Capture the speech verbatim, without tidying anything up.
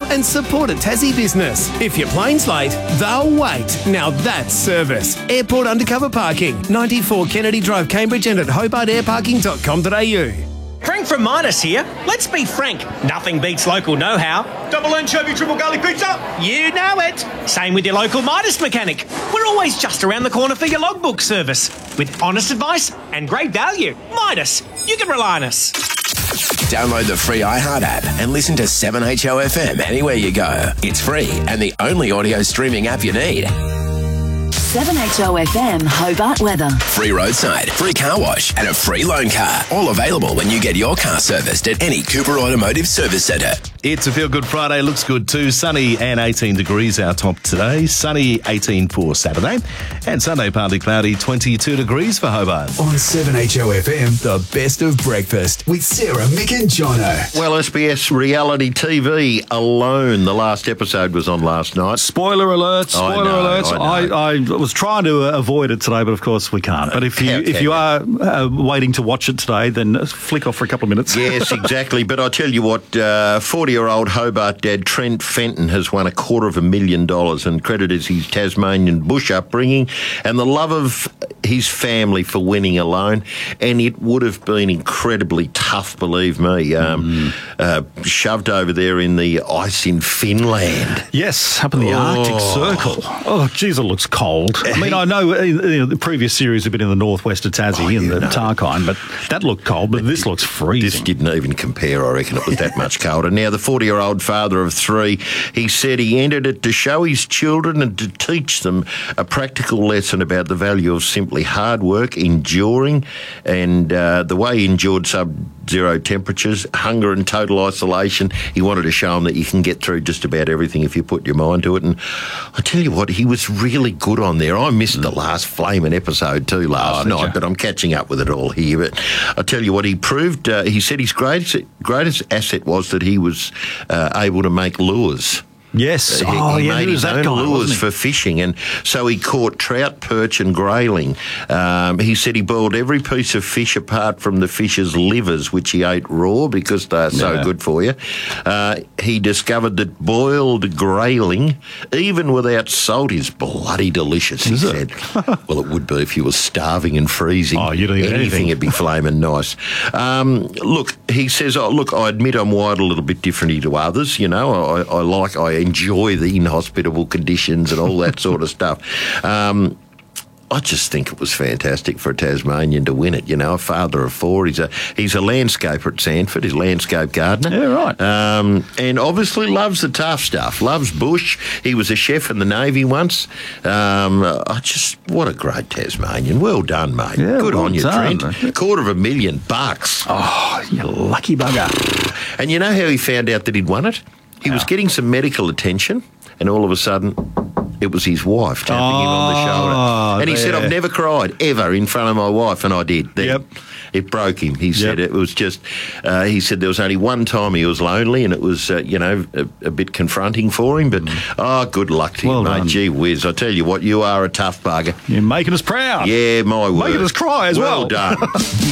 and support a Tassie business. If your plane's late, they'll wait. Now that's service. Airport undercover parking, ninety-four Kennedy Drive, Cambridge, and at hobart air parking dot com dot a u. Frank from Midas here. Let's be frank, nothing beats local know-how. Double anchovy, triple garlic pizza. You know it. Same with your local Midas mechanic. We're always just around the corner for your logbook service. With honest advice and great value. Midas, you can rely on us. Download the free iHeart app and listen to seven H O F M anywhere you go. It's free and the only audio streaming app you need. seven H O F M Hobart weather. Free roadside, free car wash and a free loan car. All available when you get your car serviced at any Cooper Automotive Service Centre. It's a Feel Good Friday. Looks good too. Sunny and eighteen degrees our top today. Sunny eighteen for Saturday. And Sunday partly cloudy, twenty-two degrees for Hobart. On seven H O F M, the best of breakfast with Sarah, Mick and Jono. Well, S B S reality T V Alone. The last episode was on last night. Spoiler alert, spoiler I know, alert. I know. I, I was trying to uh, avoid it today, but of course we can't. But if you How if can you you? are uh, waiting to watch it today, then flick off for a couple of minutes. Yes, exactly. But I tell you what, uh, forty-year-old Hobart dad Trent Fenton has won a quarter of a million dollars, and credit is his Tasmanian bush upbringing and the love of his family for winning alone. And it would have been incredibly tough, believe me, um, mm. uh, shoved over there in the ice in Finland. Yes, up in the Oh. Arctic Circle. Oh, geez, it looks cold. I mean, I know uh, you know, the previous series have been in the northwest of Tassie Oh, in the know. Tarkine, but that looked cold, but this looks freezing. This didn't even compare, I reckon. It was that much colder. Now, the forty-year-old father of three, he said he entered it to show his children and to teach them a practical lesson about the value of simply hard work, enduring, and uh, the way he endured sub-zero temperatures, hunger and total isolation. He wanted to show them that you can get through just about everything if you put your mind to it. And I tell you what, he was really good on there. I missed mm. the last flaming episode too last oh, night, you? but I'm catching up with it all here. But I tell you what, he proved, uh, he said his greatest, greatest asset was that he was uh, able to make lures. Yes. He, oh, he yeah, made he his was that own guy, lures wasn't he? for fishing, and so he caught trout, perch and grayling. Um, he said he boiled every piece of fish apart from the fish's livers, which he ate raw because they're so Yeah. good for you. Uh, he discovered that boiled grayling, even without salt, is bloody delicious, he Is said. it? Well, it would be if you were starving and freezing. Oh, you don't eat anything. anything. It'd be flaming nice. Um, look, he says, oh, look, I admit I'm wired a little bit differently to others, you know. I, I like, I enjoy the inhospitable conditions and all that sort of stuff. Um, I just think it was fantastic for a Tasmanian to win it. You know, a father of four. He's a he's a landscaper at Sandford. He's a landscape gardener. Yeah, right. Um, and obviously loves the tough stuff. Loves bush. He was a chef in the Navy once. Um, I just what a great Tasmanian. Well done, mate. Yeah, Good well on you, done. Trent. Quarter of a million bucks. Oh, you lucky bugger. And you know how he found out that he'd won it? He was getting some medical attention, and all of a sudden, it was his wife tapping him on the shoulder. And he said, there. I've never cried, ever, in front of my wife, and I did. Then Yep. It broke him. He said Yep. it was just, uh, he said there was only one time he was lonely, and it was, uh, you know, a, a bit confronting for him, but, oh, good luck to Well you, mate. done. Gee whiz, I tell you what, you are a tough bugger. You're making us proud. Yeah, my word. Making us cry as well. Well done.